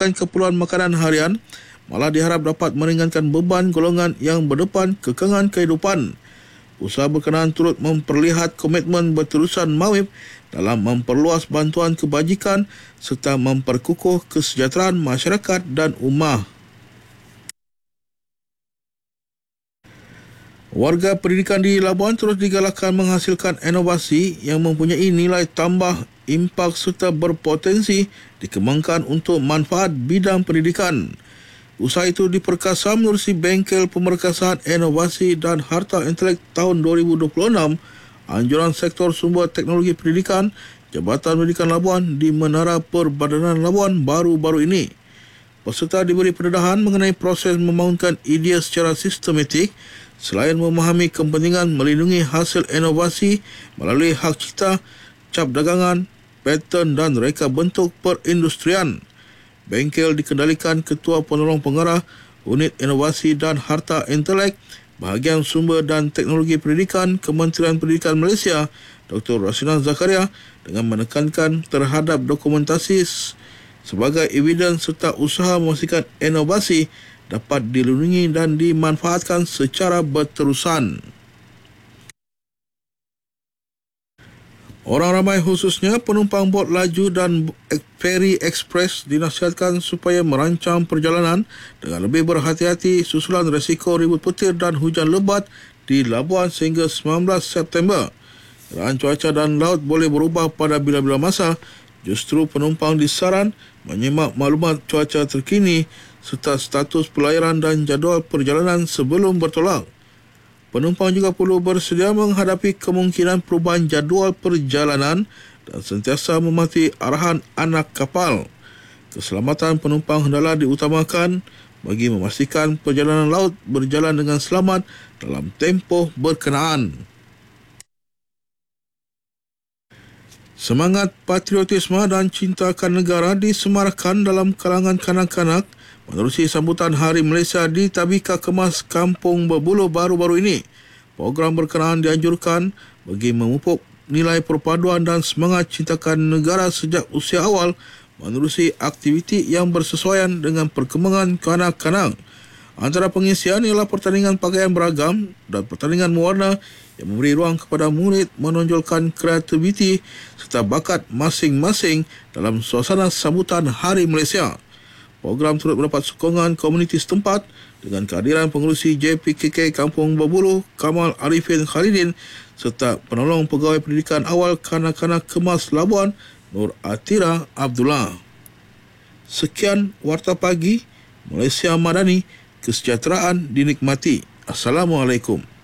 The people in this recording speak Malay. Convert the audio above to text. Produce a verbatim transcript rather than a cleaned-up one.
menyediakan keperluan makanan harian, malah diharap dapat meringankan beban golongan yang berdepan kekangan kehidupan. Usaha berkenaan turut memperlihat komitmen berterusan Mawib dalam memperluas bantuan kebajikan serta memperkukuh kesejahteraan masyarakat dan ummah. Warga pendidikan di Labuan terus digalakkan menghasilkan inovasi yang mempunyai nilai tambah, impak serta berpotensi dikembangkan untuk manfaat bidang pendidikan. Usaha itu diperkasa menerusi Bengkel Pemerkasaan Inovasi dan Harta Intelek tahun dua ribu dua puluh enam, anjuran Sektor Sumber Teknologi Pendidikan Jabatan Pendidikan Labuan di Menara Perbadanan Labuan baru-baru ini. Peserta diberi pendedahan mengenai proses membangunkan idea secara sistematik selain memahami kepentingan melindungi hasil inovasi melalui hak cipta, cap dagangan, paten dan reka bentuk perindustrian. Bengkel dikendalikan Ketua Penolong Pengarah Unit Inovasi dan Harta Intelek Bahagian Sumber dan Teknologi Pendidikan Kementerian Pendidikan Malaysia, Doktor Rasina Zakaria, dengan menekankan terhadap dokumentasi sebagai evidens serta usaha memastikan inovasi dapat dilindungi dan dimanfaatkan secara berterusan. Orang ramai khususnya penumpang bot laju dan feri ekspres dinasihatkan supaya merancang perjalanan dengan lebih berhati-hati susulan risiko ribut petir dan hujan lebat di Labuan sehingga sembilan belas September. Keadaan cuaca dan laut boleh berubah pada bila-bila masa. Justru penumpang disaran menyimak maklumat cuaca terkini serta status pelayaran dan jadual perjalanan sebelum bertolak. Penumpang juga perlu bersedia menghadapi kemungkinan perubahan jadual perjalanan dan sentiasa mematuhi arahan anak kapal. Keselamatan penumpang hendaklah diutamakan bagi memastikan perjalanan laut berjalan dengan selamat dalam tempoh berkenaan. Semangat patriotisme dan cinta akan negara disemarakan dalam kalangan kanak-kanak menerusi sambutan Hari Malaysia di Tabika Kemas Kampung Berbuluh baru-baru ini. Program berkenaan dianjurkan bagi memupuk nilai perpaduan dan semangat cintakan negara sejak usia awal menerusi aktiviti yang bersesuaian dengan perkembangan kanak-kanak. Antara pengisian ialah pertandingan pakaian beragam dan pertandingan mewarna yang memberi ruang kepada murid menonjolkan kreativiti serta bakat masing-masing dalam suasana sambutan Hari Malaysia. Program turut mendapat sokongan komuniti setempat dengan kehadiran pengerusi J P K K Kampung Berbuluh Kamal Arifin Khalidin serta penolong pegawai pendidikan awal kanak-kanak Kemas Labuan Nur Atira Abdullah. Sekian Warta Pagi Malaysia Madani, kesejahteraan dinikmati. Assalamualaikum.